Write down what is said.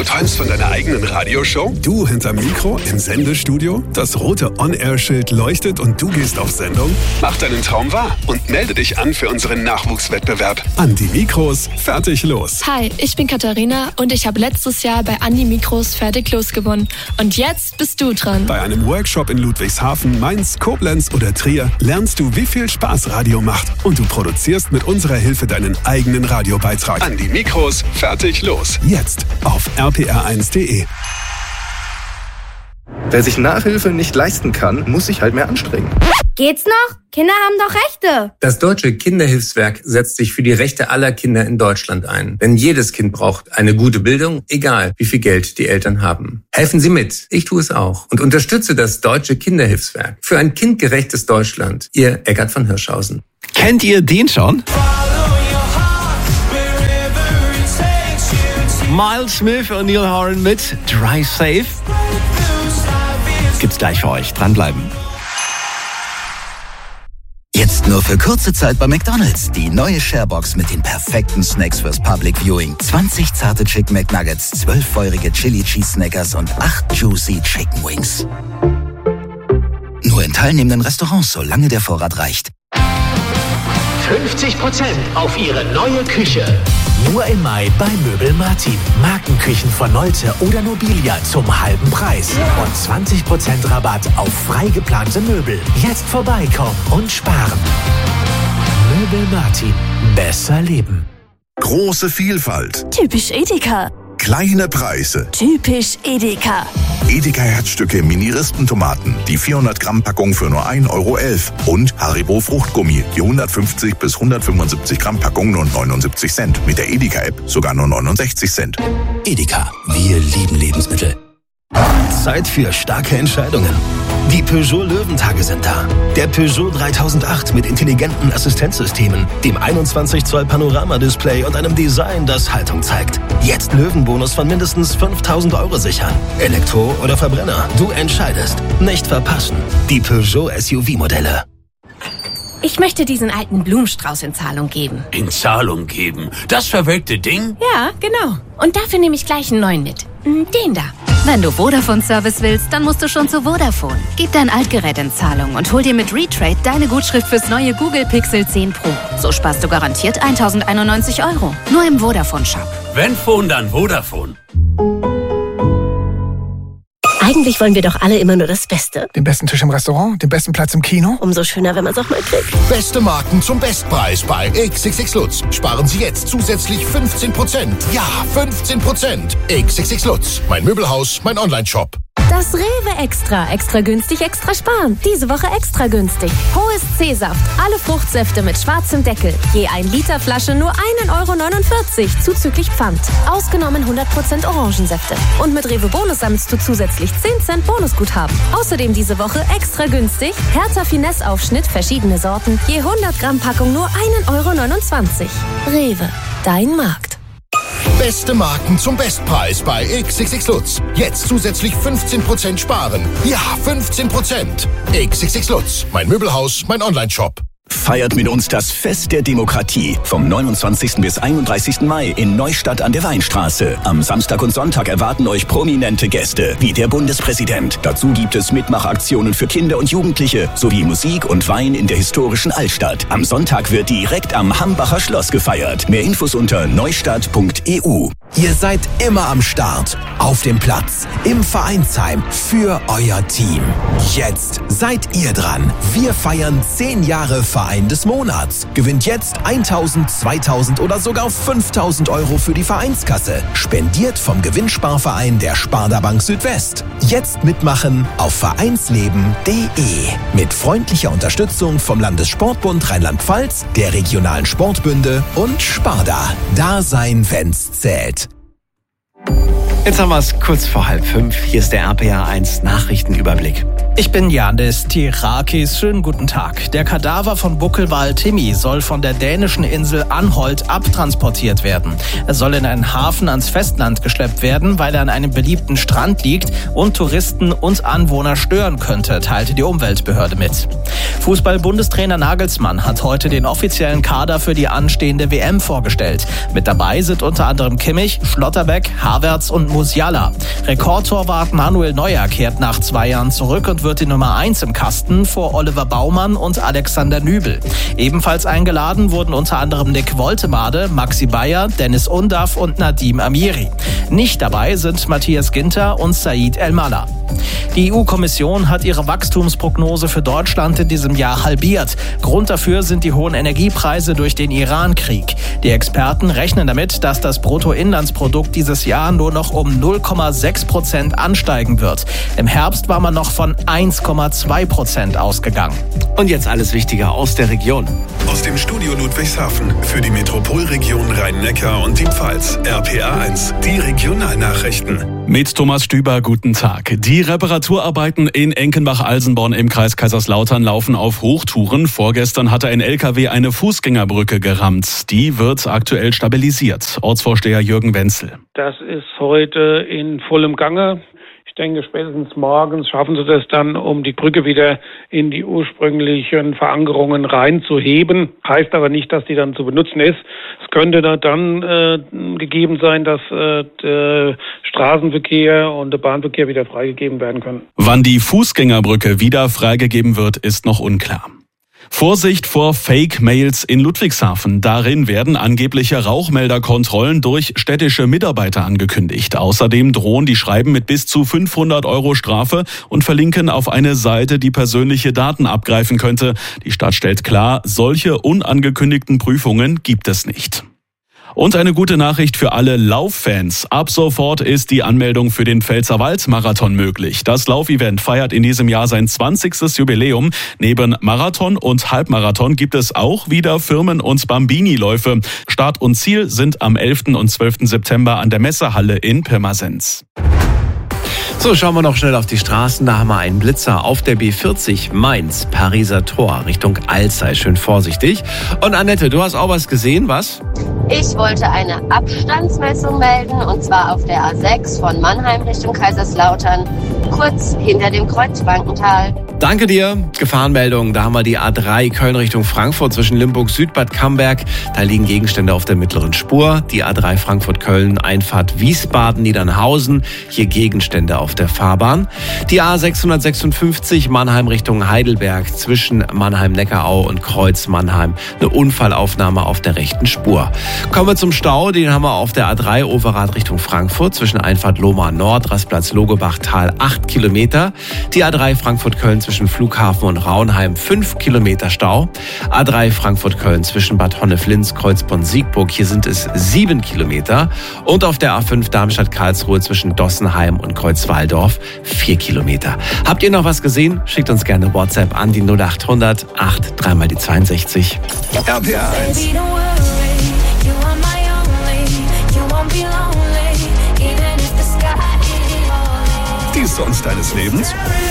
Du träumst von deiner eigenen Radioshow? Du hinterm Mikro im Sendestudio? Das rote On-Air-Schild leuchtet und du gehst auf Sendung? Mach deinen Traum wahr und melde dich an für unseren Nachwuchswettbewerb. An die Mikros, fertig los. Hi, ich bin Katharina und ich habe letztes Jahr bei An die Mikros fertig los gewonnen. Und jetzt bist du dran. Bei einem Workshop in Ludwigshafen, Mainz, Koblenz oder Trier lernst du, wie viel Spaß Radio macht. Und du produzierst mit unserer Hilfe deinen eigenen Radiobeitrag. An die Mikros, fertig los. Jetzt auf rpr1.de. Wer sich Nachhilfe nicht leisten kann, muss sich halt mehr anstrengen. Geht's noch? Kinder haben doch Rechte. Das Deutsche Kinderhilfswerk setzt sich für die Rechte aller Kinder in Deutschland ein. Denn jedes Kind braucht eine gute Bildung, egal wie viel Geld die Eltern haben. Helfen Sie mit. Ich tue es auch. Und unterstütze das Deutsche Kinderhilfswerk. Für ein kindgerechtes Deutschland. Ihr Eckart von Hirschhausen. Kennt ihr den schon? Miles Smith und Neil Horan mit Drive Safe. Gibt's gleich für euch. Dranbleiben. Jetzt nur für kurze Zeit bei McDonald's. Die neue Sharebox mit den perfekten Snacks fürs Public Viewing. 20 zarte Chicken McNuggets, 12 feurige Chili Cheese Snackers und 8 juicy Chicken Wings. Nur in teilnehmenden Restaurants, solange der Vorrat reicht. 50% auf Ihre neue Küche. Nur im Mai bei Möbel Martin. Markenküchen von Nolte oder Nobilia zum halben Preis. Und 20% Rabatt auf frei geplante Möbel. Jetzt vorbeikommen und sparen. Möbel Martin. Besser leben. Große Vielfalt. Typisch Edeka. Kleine Preise. Typisch Edeka. Edeka Herzstücke Mini-Rispentomaten, die 400-Gramm-Packung für nur 1,11 € und Haribo Fruchtgummi, die 150 bis 175 Gramm Packung nur 79 Cent. Mit der Edeka-App sogar nur 69 Cent. Edeka, wir lieben Lebensmittel. Zeit für starke Entscheidungen. Die Peugeot Löwentage sind da. Der Peugeot 3008 mit intelligenten Assistenzsystemen, dem 21 Zoll Panoramadisplay und einem Design, das Haltung zeigt. Jetzt Löwenbonus von mindestens 5.000 € sichern. Elektro oder Verbrenner, du entscheidest. Nicht verpassen. Die Peugeot SUV-Modelle. Ich möchte diesen alten Blumenstrauß in Zahlung geben. In Zahlung geben? Das verwelkte Ding? Ja, genau. Und dafür nehme ich gleich einen neuen mit. Den da. Wenn du Vodafone-Service willst, dann musst du schon zu Vodafone. Gib dein Altgerät in Zahlung und hol dir mit Retrade deine Gutschrift fürs neue Google Pixel 10 Pro. So sparst du garantiert 1.091 €. Nur im Vodafone-Shop. Wenn Phone, dann Vodafone. Eigentlich wollen wir doch alle immer nur das Beste. Den besten Tisch im Restaurant, den besten Platz im Kino. Umso schöner, wenn man es auch mal kriegt. Beste Marken zum Bestpreis bei XXX Lutz. Sparen Sie jetzt zusätzlich 15%. Ja, 15%. XXX Lutz. Mein Möbelhaus, mein Online-Shop. Das Rewe Extra. Extra günstig, extra sparen. Diese Woche extra günstig. Hohes C-Saft. Alle Fruchtsäfte mit schwarzem Deckel. Je 1 Liter Flasche nur 1,49 € zuzüglich Pfand. Ausgenommen 100% Orangensäfte. Und mit Rewe Bonus sammelst du zusätzlich 10 Cent Bonusguthaben. Außerdem diese Woche extra günstig. Hertha Finesse Aufschnitt, verschiedene Sorten. Je 100 Gramm Packung nur 1,29 €. Rewe. Dein Markt. Beste Marken zum Bestpreis bei XXX Lutz. Jetzt zusätzlich 15% sparen. Ja, 15%. XXX Lutz. Mein Möbelhaus, mein Online-Shop. Feiert mit uns das Fest der Demokratie vom 29. bis 31. Mai in Neustadt an der Weinstraße. Am Samstag und Sonntag erwarten euch prominente Gäste, wie der Bundespräsident. Dazu gibt es Mitmachaktionen für Kinder und Jugendliche sowie Musik und Wein in der historischen Altstadt. Am Sonntag wird direkt am Hambacher Schloss gefeiert. Mehr Infos unter neustadt.eu. Ihr seid immer am Start, auf dem Platz, im Vereinsheim, für euer Team. Jetzt seid ihr dran. Wir feiern 10 Jahre Verein des Monats. Gewinnt jetzt 1.000, 2.000 oder sogar 5.000 € für die Vereinskasse. Spendiert vom Gewinnsparverein der Sparda Bank Südwest. Jetzt mitmachen auf vereinsleben.de. Mit freundlicher Unterstützung vom Landessportbund Rheinland-Pfalz, der regionalen Sportbünde und Sparda. Da sein, wenn's zählt. Jetzt haben wir es kurz vor 4:30. Hier ist der RPR1 Nachrichtenüberblick. Ich bin Janis Tirakis. Schönen guten Tag. Der Kadaver von Buckelwal Timmy soll von der dänischen Insel Anholt abtransportiert werden. Er soll in einen Hafen ans Festland geschleppt werden, weil er an einem beliebten Strand liegt und Touristen und Anwohner stören könnte, teilte die Umweltbehörde mit. Fußball-Bundestrainer Nagelsmann hat heute den offiziellen Kader für die anstehende WM vorgestellt. Mit dabei sind unter anderem Kimmich, Schlotterbeck, Havertz und Musiala. Rekordtorwart Manuel Neuer kehrt nach 2 Jahren zurück und wird die Nummer 1 im Kasten vor Oliver Baumann und Alexander Nübel. Ebenfalls eingeladen wurden unter anderem Nick Woltemade, Maxi Bayer, Dennis Undaff und Nadim Amiri. Nicht dabei sind Matthias Ginter und Said El-Mallah. Die EU-Kommission hat ihre Wachstumsprognose für Deutschland in diesem Jahr halbiert. Grund dafür sind die hohen Energiepreise durch den Iran-Krieg. Die Experten rechnen damit, dass das Bruttoinlandsprodukt dieses Jahr nur noch um 0,6% ansteigen wird. Im Herbst war man noch von 1,2% ausgegangen. Und jetzt alles Wichtige aus der Region. Aus dem Studio Ludwigshafen für die Metropolregion Rhein-Neckar und die Pfalz. RPA 1, die Regionalnachrichten. Mit Thomas Stüber, guten Tag. Die Reparaturarbeiten in Enkenbach-Alsenborn im Kreis Kaiserslautern laufen auf Hochtouren. Vorgestern hatte ein LKW eine Fußgängerbrücke gerammt. Die wird aktuell stabilisiert. Ortsvorsteher Jürgen Wenzel. Das ist heute in vollem Gange. Ich denke, spätestens morgens schaffen sie das dann, um die Brücke wieder in die ursprünglichen Verankerungen reinzuheben. Heißt aber nicht, dass die dann zu benutzen ist. Es könnte dann gegeben sein, dass der Straßenverkehr und der Bahnverkehr wieder freigegeben werden können. Wann die Fußgängerbrücke wieder freigegeben wird, ist noch unklar. Vorsicht vor Fake-Mails in Ludwigshafen. Darin werden angebliche Rauchmelderkontrollen durch städtische Mitarbeiter angekündigt. Außerdem drohen die Schreiben mit bis zu 500 € Strafe und verlinken auf eine Seite, die persönliche Daten abgreifen könnte. Die Stadt stellt klar, solche unangekündigten Prüfungen gibt es nicht. Und eine gute Nachricht für alle Lauffans. Ab sofort ist die Anmeldung für den Pfälzerwald-Marathon möglich. Das Laufevent feiert in diesem Jahr sein 20. Jubiläum. Neben Marathon und Halbmarathon gibt es auch wieder Firmen- und Bambini-Läufe. Start und Ziel sind am 11. und 12. September an der Messehalle in Pirmasens. So, schauen wir noch schnell auf die Straßen. Da haben wir einen Blitzer auf der B40 Mainz, Pariser Tor, Richtung Alzey. Schön vorsichtig. Und Annette, du hast auch was gesehen, was? Ich wollte eine Abstandsmessung melden, und zwar auf der A6 von Mannheim Richtung Kaiserslautern, kurz hinter dem Kreuzbankental. Danke dir. Gefahrenmeldung, da haben wir die A3 Köln Richtung Frankfurt zwischen Limburg Süd, Bad Camberg. Da liegen Gegenstände auf der mittleren Spur. Die A3 Frankfurt-Köln, Einfahrt Wiesbaden, Niedernhausen. Hier Gegenstände auf der Fahrbahn. Die A656 Mannheim Richtung Heidelberg zwischen Mannheim-Neckarau und Kreuz Mannheim. Eine Unfallaufnahme auf der rechten Spur. Kommen wir zum Stau. Den haben wir auf der A3 Overath Richtung Frankfurt zwischen Einfahrt Lohmar Nord, Rastplatz Logebachtal 8 Kilometer. Die A3 Frankfurt-Köln zwischen Flughafen und Raunheim 5 Kilometer Stau. A3 Frankfurt-Köln zwischen Bad Honneflins, Kreuzborn-Siegburg. Hier sind es 7 Kilometer. Und auf der A5 Darmstadt-Karlsruhe zwischen Dossenheim und Kreuzwaldorf 4 Kilometer. Habt ihr noch was gesehen? Schickt uns gerne WhatsApp an die 0800 8 3 mal die 62. RPA 1. Die Songs deines Lebens?